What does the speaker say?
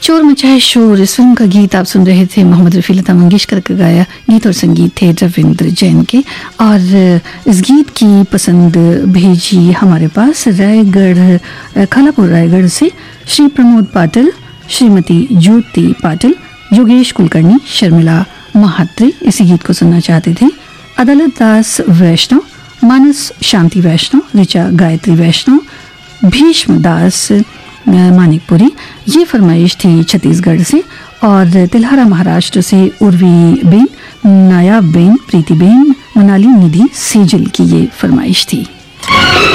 चोर मचाए शोर, इस फिल्म का गीत आप सुन रहे थे मोहम्मद रफ़ी, लता मंगेशकर का गाया गीत और संगीत थे रविंद्र जैन के। और इस गीत की पसंद भेजी हमारे पास रायगढ़, खालापुर रायगढ़ से श्री प्रमोद पाटिल, श्रीमती ज्योति पाटिल, योगेश कुलकर्णी, शर्मिला महात्रे इसी गीत को सुनना चाहते थे। अदालत दास वैष्णव, मानस शांति वैष्णव, ऋचा गायत्री वैष्णव, भीष्म दास मानिकपुरी, ये फरमाइश थी छत्तीसगढ़ से। और तिल्हारा महाराष्ट्र से उर्वी बेन, नायाब बेन, प्रीति बेन, मनाली निधि सेजल की ये फरमाइश थी।